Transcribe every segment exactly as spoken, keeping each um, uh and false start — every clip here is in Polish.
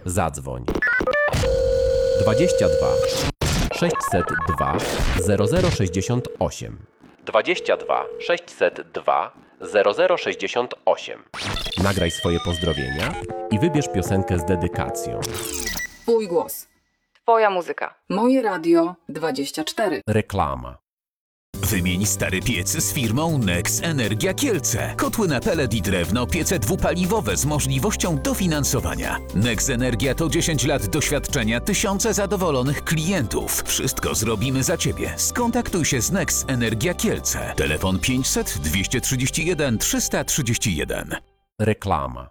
Zadzwoń. dwadzieścia dwa sześćset dwa zero zero sześćdziesiąt osiem. dwadzieścia dwa sześćset dwa zero zero sześćdziesiąt osiem. Nagraj swoje pozdrowienia i wybierz piosenkę z dedykacją. Twój głos. Twoja muzyka. Moje Radio dwadzieścia cztery. Reklama. Wymień stary piec z firmą Nex Energia Kielce. Kotły na pelet i drewno, piece dwupaliwowe z możliwością dofinansowania. Nex Energia to dziesięć lat doświadczenia, tysiące zadowolonych klientów. Wszystko zrobimy za Ciebie. Skontaktuj się z Nex Energia Kielce. Telefon pięćset dwieście trzydzieści jeden trzysta trzydzieści jeden. Reklama.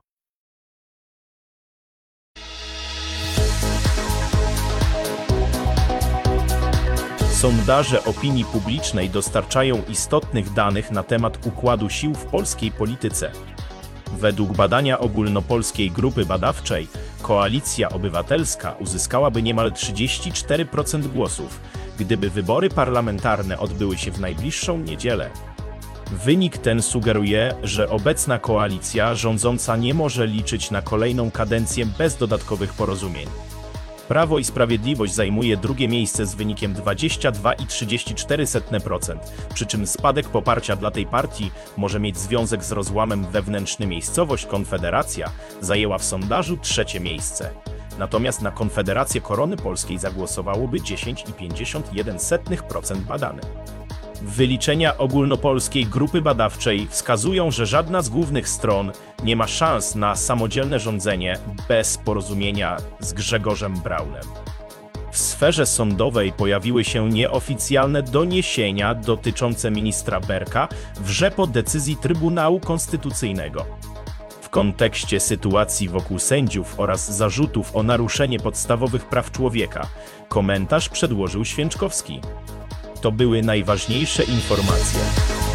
Sondaże opinii publicznej dostarczają istotnych danych na temat układu sił w polskiej polityce. Według badania ogólnopolskiej grupy badawczej Koalicja Obywatelska uzyskałaby niemal trzydzieści cztery procent głosów, gdyby wybory parlamentarne odbyły się w najbliższą niedzielę. Wynik ten sugeruje, że obecna koalicja rządząca nie może liczyć na kolejną kadencję bez dodatkowych porozumień. Prawo i Sprawiedliwość zajmuje drugie miejsce z wynikiem dwadzieścia dwa i trzydzieści cztery procent, przy czym spadek poparcia dla tej partii może mieć związek z rozłamem wewnętrznym. Miejscowość Konfederacja zajęła w sondażu trzecie miejsce. Natomiast na Konfederację Korony Polskiej zagłosowałoby dziesięć przecinek pięćdziesiąt jeden procent badanych. Wyliczenia ogólnopolskiej grupy badawczej wskazują, że żadna z głównych stron nie ma szans na samodzielne rządzenie bez porozumienia z Grzegorzem Braunem. W sferze sądowej pojawiły się nieoficjalne doniesienia dotyczące ministra Berka w rzepo decyzji Trybunału Konstytucyjnego. W kontekście sytuacji wokół sędziów oraz zarzutów o naruszenie podstawowych praw człowieka komentarz przedłożył Święczkowski. To były najważniejsze informacje.